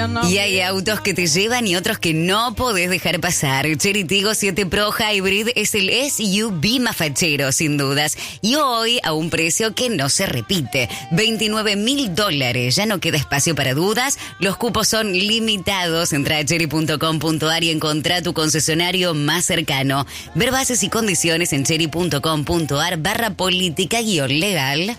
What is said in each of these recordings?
Y hay autos que te llevan y otros que no podés dejar pasar. Chery Tiggo 7 Pro Hybrid es el SUV más fachero, sin dudas. Y hoy a un precio que no se repite. $29.000. Ya no queda espacio para dudas. Los cupos son limitados. Entra a chery.com.ar y encontrá tu concesionario más cercano. Ver bases y condiciones en chery.com.ar/política-legal.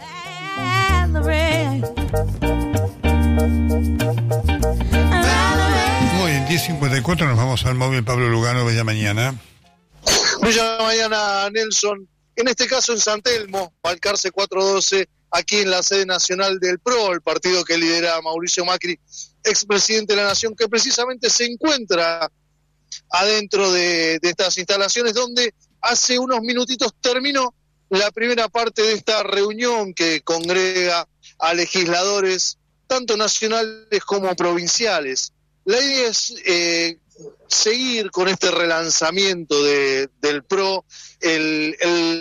Muy bien, 10:54 nos vamos al móvil Pablo Lugano, bella mañana. Bella mañana, Nelson. En este caso en San Telmo, Balcarce 412, aquí en la sede nacional del PRO, el partido que lidera Mauricio Macri, expresidente de la Nación, que precisamente se encuentra adentro de estas instalaciones, donde hace unos minutitos terminó la primera parte de esta reunión que congrega a legisladores, tanto nacionales como provinciales. La idea es seguir con este relanzamiento del PRO, el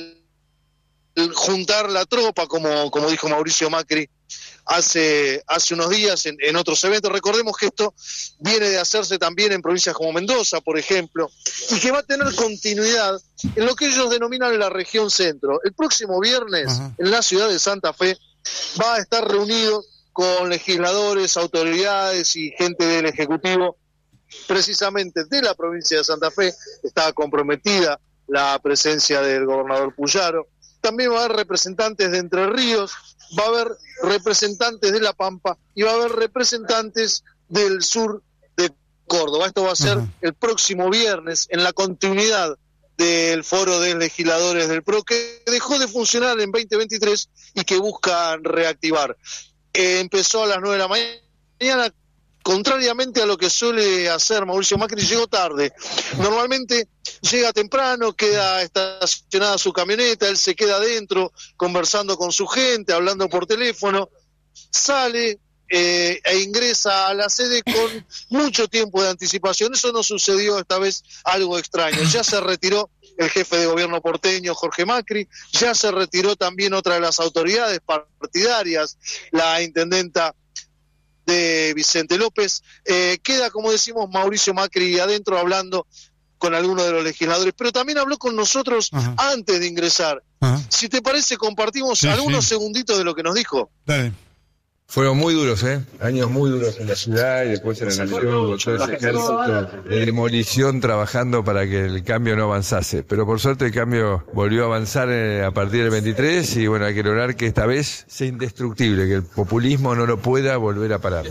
juntar la tropa, como dijo Mauricio Macri hace unos días en otros eventos. Recordemos que esto viene de hacerse también en provincias como Mendoza, por ejemplo, y que va a tener continuidad en lo que ellos denominan la región centro. El próximo viernes, en la ciudad de Santa Fe, va a estar reunido con legisladores, autoridades y gente del Ejecutivo, precisamente de la provincia de Santa Fe. Está comprometida la presencia del gobernador Puyaro. También va a haber representantes de Entre Ríos, va a haber representantes de La Pampa y va a haber representantes del sur de Córdoba. Esto va a ser el próximo viernes, en la continuidad del foro de legisladores del PRO, que dejó de funcionar en 2023 y que buscan reactivar. Empezó a las 9 de la mañana, contrariamente a lo que suele hacer Mauricio Macri, llegó tarde. Normalmente llega temprano, queda estacionada su camioneta, él se queda adentro conversando con su gente, hablando por teléfono, sale e ingresa a la sede con mucho tiempo de anticipación. Eso no sucedió esta vez, algo extraño. Ya se retiró el jefe de gobierno porteño, Jorge Macri, ya se retiró también otra de las autoridades partidarias, la intendenta de Vicente López. Queda, como decimos, Mauricio Macri adentro hablando con algunos de los legisladores, pero también habló con nosotros antes de ingresar. Si te parece, compartimos algunos segunditos de lo que nos dijo. Dale. Fueron muy duros, años muy duros en la ciudad y después en la nación, con todo ese ejército de demolición trabajando para que el cambio no avanzase. Pero por suerte el cambio volvió a avanzar a partir del 23 y bueno, hay que lograr que esta vez sea indestructible, que el populismo no lo pueda volver a parar.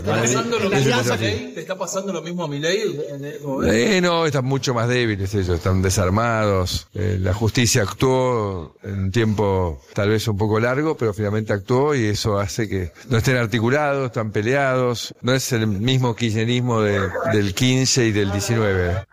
¿Te está pasando lo mismo a Milei? No, están mucho más débiles ellos, están desarmados. La justicia actuó en un tiempo tal vez un poco largo, pero finalmente actuó y eso hace que no estén articulados, están peleados. No es el mismo kirchnerismo del 15 y del 19.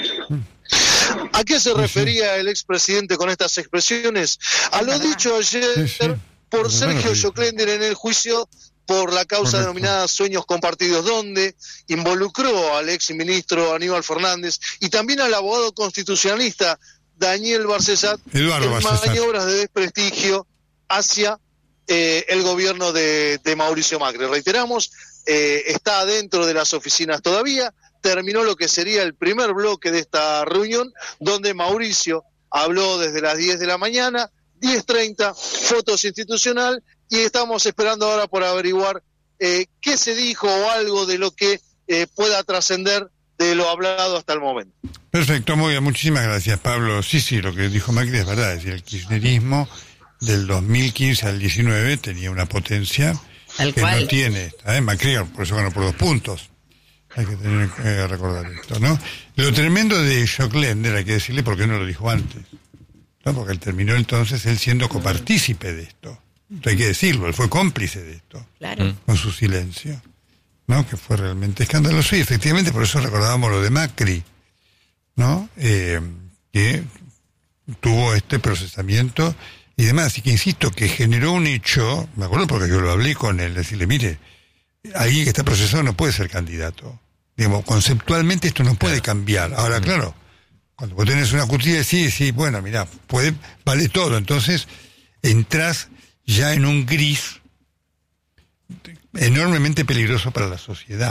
¿A qué se refería el expresidente con estas expresiones? A lo dicho ayer por Sergio Joclender en el juicio por la causa denominada Sueños Compartidos, donde involucró al exministro Aníbal Fernández y también al abogado constitucionalista Daniel Barcesat en maniobras de desprestigio hacia el gobierno de Mauricio Macri. Reiteramos, está dentro de las oficinas todavía, terminó lo que sería el primer bloque de esta reunión, donde Mauricio habló desde las 10 de la mañana, 10:30, fotos institucional, y estamos esperando ahora por averiguar qué se dijo o algo de lo que pueda trascender de lo hablado hasta el momento. Perfecto, muy bien, muchísimas gracias, Pablo. Sí, lo que dijo Macri es verdad, es decir, el kirchnerismo del 2015 al 19 tenía una potencia que no tiene Macri, por eso ganó por 2 puntos. Hay que tener que recordar esto, ¿no? Lo tremendo de Joclender, hay que decirle por qué no lo dijo antes, ¿no? Porque él terminó entonces él siendo copartícipe de esto. Hay que decirlo, él fue cómplice de esto, con su silencio, ¿no? Que fue realmente escandaloso y efectivamente por eso recordábamos lo de Macri, ¿no? Que tuvo este procesamiento y demás, y que insisto, que generó un hecho, me acuerdo porque yo lo hablé con él, decirle, mire, alguien que está procesado no puede ser candidato. Digamos, conceptualmente esto no puede cambiar. Ahora, claro, cuando vos tenés una justicia, sí, bueno, mirá, vale todo, entonces entrás ya en un gris enormemente peligroso para la sociedad,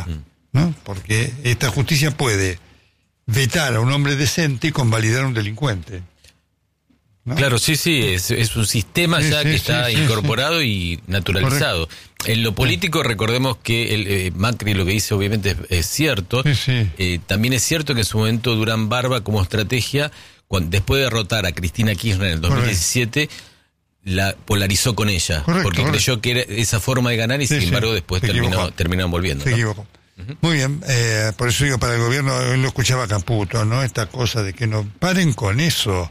¿no? Porque esta justicia puede vetar a un hombre decente y convalidar a un delincuente, ¿no? Claro, sí, es un sistema ya que está incorporado y naturalizado. Correcto. En lo político, recordemos que Macri lo que dice obviamente es cierto. También es cierto que en su momento Durán Barba, como estrategia, después de derrotar a Cristina Kirchner en el 2017, la polarizó con ella, porque creyó que era esa forma de ganar y sin embargo después terminaron volviendo. Se equivocó. Muy bien, por eso digo, para el gobierno, hoy lo escuchaba Caputo, ¿no? Esta cosa de que no paren con eso.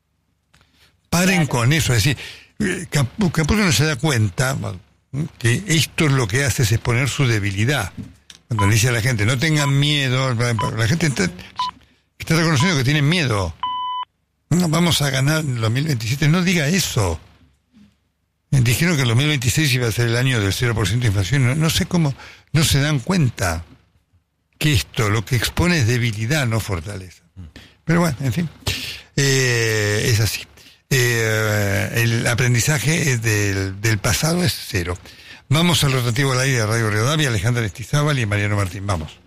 Con eso, es decir, Caputo no se da cuenta que esto es lo que hace es exponer su debilidad. Cuando le dice a la gente, no tengan miedo, la gente está reconociendo que tienen miedo. No vamos a ganar en el 2027, no diga eso. Dijeron que el 2026 iba a ser el año del 0% de inflación, no sé cómo, no se dan cuenta que esto lo que expone es debilidad, no fortaleza. Pero bueno, en fin, es así. El aprendizaje del pasado es cero. Vamos al rotativo al aire de Radio Rivadavia, Alejandra Estizábal y Mariano Martín. Vamos.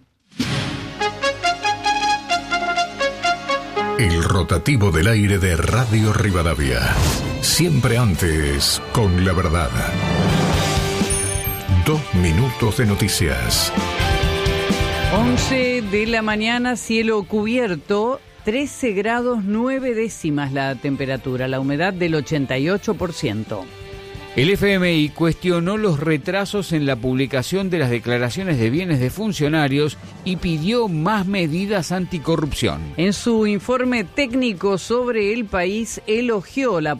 El rotativo del aire de Radio Rivadavia. Siempre antes, con la verdad. 2 minutos de noticias. 11 de la mañana, cielo cubierto. 13 grados 9 décimas la temperatura, la humedad del 88%. El FMI cuestionó los retrasos en la publicación de las declaraciones de bienes de funcionarios y pidió más medidas anticorrupción. En su informe técnico sobre el país, elogió la